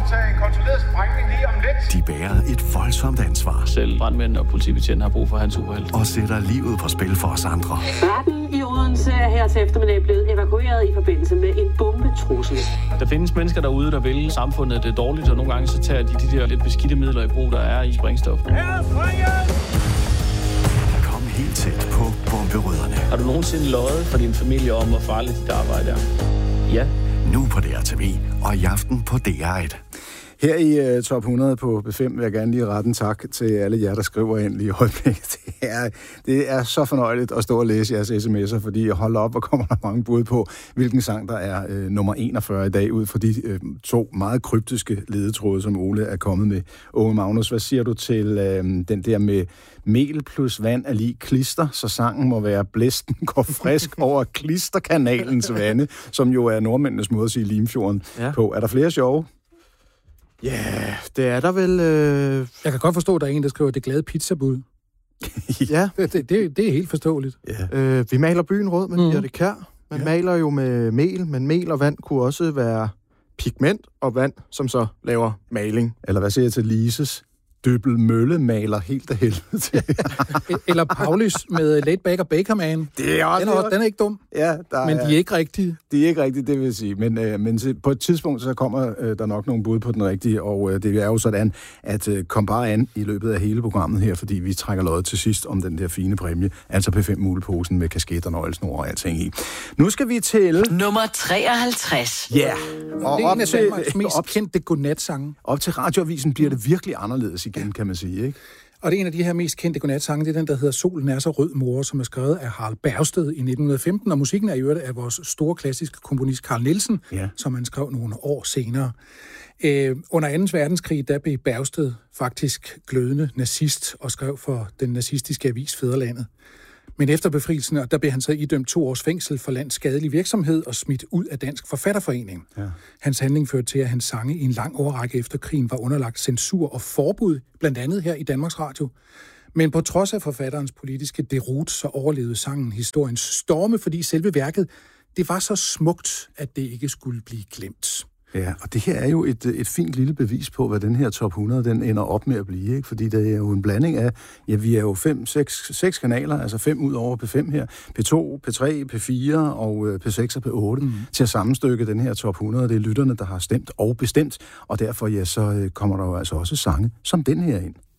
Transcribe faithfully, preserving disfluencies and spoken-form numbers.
foretage en kontrolleret sprængning lige om lidt. De bærer et voldsomt ansvar. Selv brandmænd og politibetjent har brug for hans superhelt. Og sætter livet på spil for os andre. Retten i Odense er her til eftermiddag blevet evakueret i forbindelse med en bombetrussel. Der findes mennesker derude, der vil samfundet det dårligt, og nogle gange så tager de de der lidt beskidte midler i brug, der er i sprængstof. Kom helt tæt på bomberødderne. Har du nogensinde løjet for din familie om, hvor farligt dit arbejde er? Ja. Nu på D R T V, og i aften på D R et. Her i uh, top hundrede på B fem vil jeg gerne lige rette en tak til alle jer, der skriver ind lige i øjeblikket. Det er, det er så fornøjeligt at stå og læse jeres sms'er, fordi jeg holder op, og kommer der mange bud på, hvilken sang der er uh, nummer enogfyrre i dag, ud fra de uh, to meget kryptiske ledetråde, som Ole er kommet med. Åge Magnus, hvad siger du til uh, den der med mel plus vand er lige klister, så sangen må være blæsten går frisk over Klisterkanalens vande, som jo er nordmændenes måde at sige Limfjorden ja. på. Er der flere sjove? Ja, yeah, det er der vel... Øh... Jeg kan godt forstå, at der er en, der skriver det glade pizzabud. ja. Det, det, det er helt forståeligt. Ja. Øh, vi maler byen rød, men mm. Birthe Kjær. Man ja. maler jo med mel, men mel og vand kunne også være pigment og vand, som så laver maling. Eller hvad siger jeg til Lises? Dybbel Mølle maler helt af helvede til. Eller Paulis med Late Baker Baker Man. Det er også, den, er også, den er ikke dum. Ja, der men er, de er ikke rigtige. De er ikke rigtige, det vil jeg sige. Men, øh, men på et tidspunkt, så kommer øh, der nok nogle bud på den rigtige, og øh, det er jo sådan, at øh, kom bare an i løbet af hele programmet her, fordi vi trækker loddet til sidst om den der fine præmie, altså P fem muleposen med kasket og nøglesnor og alting i. Nu skal vi til... Nummer treoghalvtreds. Ja. Yeah. Og det er en af Danmarks mest op, kendte godnatsange. Op til Radioavisen bliver det virkelig anderledes igen, kan man sige, ikke? Og det er en af de her mest kendte godnatsange, det er den, der hedder Solen er så rød, mor, som er skrevet af Harald Bergsted i nitten femten, og musikken er i øvrigt af vores store klassiske komponist Carl Nielsen, ja. som han skrev nogle år senere. Øh, under anden verdenskrig, der blev Bergsted faktisk glødende nazist og skrev for den nazistiske avis Fædrelandet. Men efter befrielsen, der blev han så idømt to års fængsel for lands skadelig virksomhed og smidt ud af Dansk Forfatterforening. Ja. Hans handling førte til, at hans sange i en lang årrække efter krigen var underlagt censur og forbud, blandt andet her i Danmarks Radio. Men på trods af forfatterens politiske derut, så overlevede sangen historiens storme, fordi selve værket, det var så smukt, at det ikke skulle blive glemt. Ja, og det her er jo et, et fint lille bevis på, hvad den her top hundrede, den ender op med at blive, ikke? Fordi det er jo en blanding af, ja, vi er jo fem, seks, seks kanaler, altså fem ud over P fem her, P to, P tre, P fire og P seks og P otte, mm. til at sammenstykke den her top hundrede. Det er lytterne, der har stemt og bestemt, og derfor, ja, så kommer der jo altså også sange som den her ind.